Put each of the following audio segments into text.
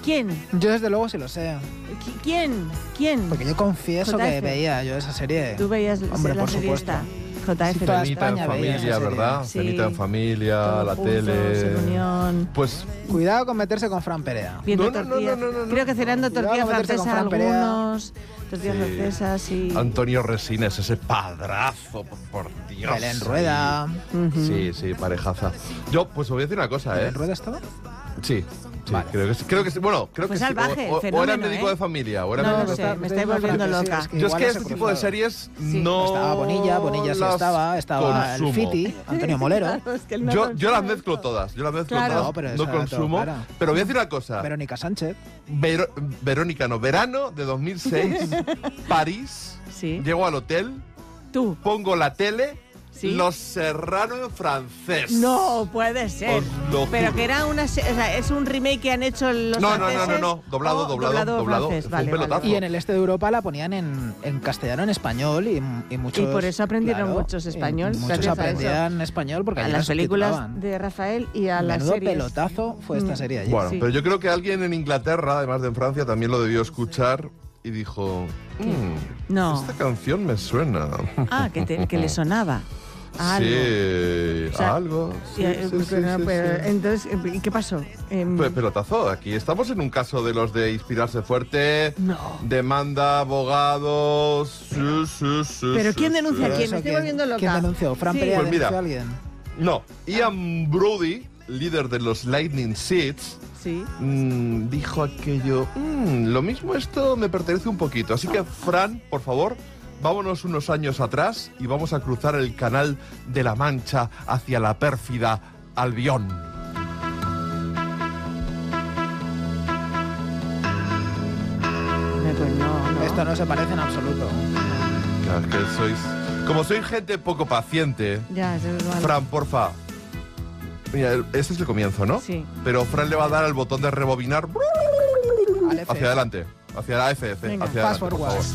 ¿Quién? Yo desde luego sí lo sé. ¿Quién? ¿Quién? Porque yo confieso que JF. veía yo esa serie. Tú veías Hombre, la por serie supuesto. esta. JF. Toda Cenita en España veía esa familia, serie. ¿verdad? Sí. Cenita en familia, Todos la juntos, tele. en unión. Pues Cuidado con meterse con Fran Perea. Viendo No. tortillas. Creo que cenando Cuidado tortillas con meterse con francesas Fran Perea. algunos. Tortillas Sí. francesas y... Antonio Resines, ese padrazo, por Dios. Belén Rueda. Sí, parejaza. Yo, pues os voy a decir una cosa, ¿Belén Rueda estaba? Sí, Vale. creo que sí. Bueno, creo Fue que salvaje, sí. O era fenómeno, médico de familia, o era No, médico no de sé, me estáis volviendo loca. Yo es que este tipo de series no Estaba Bonilla sí las estaba el consumo. Fiti, Antonio Molero. Es que él no Yo consume las esto. mezclo todas, Claro. No, no, pero esa no la tengo consumo. clara. Pero voy a decir una cosa. Verónica Sánchez. Verónica, no, verano de 2006, París, Sí. llego al hotel, Tú. pongo la tele, Sí. Los Serrano en francés. No puede ser. Os lo Pero juro. que era una... O sea, es un remake que han hecho los franceses. No, doblado. francés. Fue un Vale, pelotazo. vale. Y en el este de Europa la ponían en castellano, en español y muchos... Y por eso aprendieron claro, muchos español, y muchos gracias a eso. aprendían español porque A allí las las películas subtitulaban. de Rafael y a las Menudo series. pelotazo fue esta serie allí. Bueno, Sí. pero yo creo que alguien en Inglaterra, además de en Francia, también lo debió escuchar y dijo, No. esta canción me suena. Ah, que le sonaba. A algo. Sí, O sea, algo. Sí, pero, entonces, ¿y qué pasó? Pelotazo, aquí estamos en un caso de los de inspirarse fuerte, No. demanda, abogados. ¿Pero quién denuncia a Pero quién? eso, Me estoy volviendo loca. ¿Quién denunció? ¿Fran Sí. Perea Pues mira. denunció a alguien? No, Ian Brody, líder de los Lightning Seeds, Sí. dijo aquello, lo mismo esto me pertenece un poquito. Así que, Fran, por favor, vámonos unos años atrás y vamos a cruzar el canal de la Mancha hacia la pérfida Albión. Pues no. Esto no se parece en absoluto. Claro, es que sois... Como sois gente poco paciente, Ya, eso es malo. Fran, porfa. Mira, este es el comienzo, ¿no? Sí. Pero Fran le va a dar al botón de rebobinar Al F. hacia adelante. Hacia la FF. Venga. Hacia Fast adelante, por forward.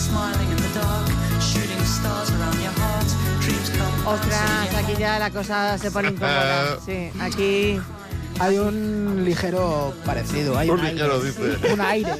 favor. Ostras, aquí ya la cosa se pone incómoda. Sí, aquí... Hay un ligero parecido. Hay Un un ligero, aire. dice. Un aire.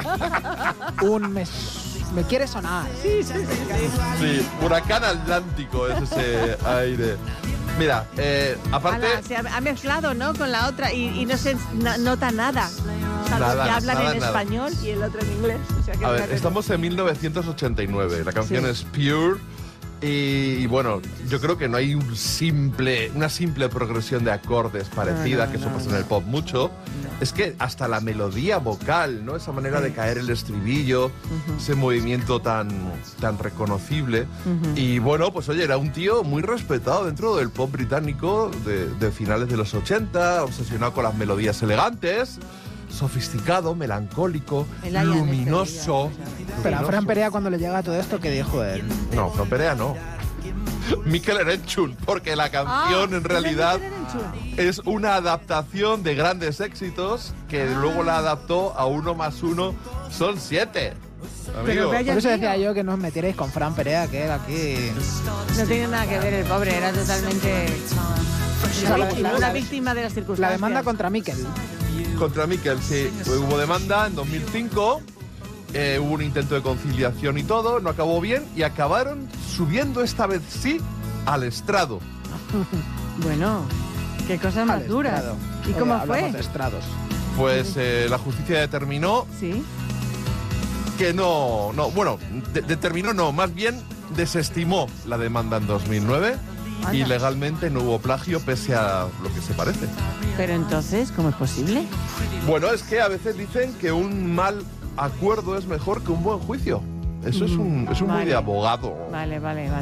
Me quiere sonar. Sí, huracán atlántico es ese aire. Mira, aparte... Ala, se ha mezclado, ¿no? Con la otra y no se nota nada. Salvo Nada, que hablan nada, en nada. español y el otro en inglés. O sea que A ver, fíjate. estamos en 1989. La canción Sí. es Pure. Y bueno, yo creo que no hay una simple progresión de acordes parecida, No, que eso no, pasa en el pop mucho. Es que hasta la melodía vocal, ¿no? Esa manera de caer el estribillo, ese movimiento tan reconocible. Y bueno, pues oye, era un tío muy respetado dentro del pop británico de finales de los 80, obsesionado con las melodías elegantes, sofisticado, melancólico, El Ian luminoso. Pero a Fran Perea cuando le llega todo esto, ¿qué dijo él? No, Fran Perea no. Mikel Erenchun, porque la canción en realidad es una adaptación de grandes éxitos que luego la adaptó a 1 más 1 son 7. Pero Amigo. vaya Por eso tío. decía yo que no os metierais con Fran Perea, que él aquí... No tiene nada que ver el pobre, era totalmente una víctima de las circunstancias. La demanda contra Mikel. Contra Mikel, sí. Hubo demanda en 2005, hubo un intento de conciliación y todo, no acabó bien y acabaron subiendo esta vez sí al estrado. Bueno, qué cosas más Al duras. estrado. ¿Y Oye, cómo hablamos fue? de estrados. Pues la justicia determinó Sí. que determinó no, más bien desestimó la demanda en 2009 y Anda. legalmente no hubo plagio pese a lo que se parece. Pero entonces, ¿cómo es posible? Bueno, es que a veces dicen que un mal acuerdo es mejor que un buen juicio. Eso es un muy Vale. de abogado. Vale.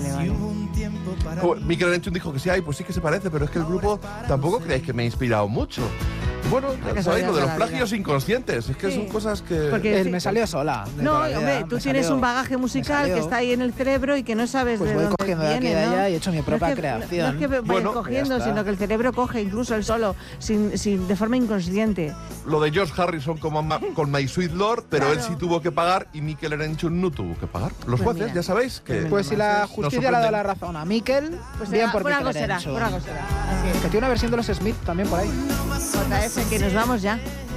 Mikel Erenchun dijo que sí, pues sí que se parece, pero es que el grupo tampoco creéis que me ha inspirado mucho. Bueno, ya casualidad sabéis, lo de de los la plagios vida. inconscientes, es que Sí. son cosas que... Porque- Él me salió sola. de No, toda la hombre, vida, tú me tienes salió. un bagaje musical salió. que está ahí en el cerebro y que no sabes Pues de voy dónde cogiendo de aquí viene, y de ¿no? allá y he hecho mi propia No es que creación. vaya Bueno, cogiendo, ya está. sino que el cerebro coge incluso el solo, de forma inconsciente. Lo de George Harrison con My Sweet Lord, pero Claro. él sí tuvo que pagar y Mikel Erenchun no tuvo que pagar. Los Pues jueces, mira. ya sabéis que... Pues si la justicia le ha dado la razón a Mikel, bien por Mikel algo será, Erenchun. por algo será. Así Que tiene una versión de los Smith también por ahí. es. JF, que nos vamos ya.